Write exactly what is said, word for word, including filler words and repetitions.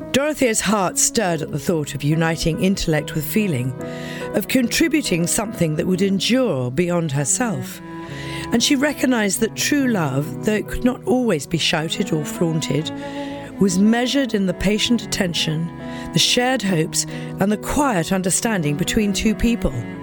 Dorothea's heart stirred at the thought of uniting intellect with feeling, of contributing something that would endure beyond herself. And she recognised that true love, though it could not always be shouted or flaunted, was measured in the patient attention, the shared hopes, and the quiet understanding between two people.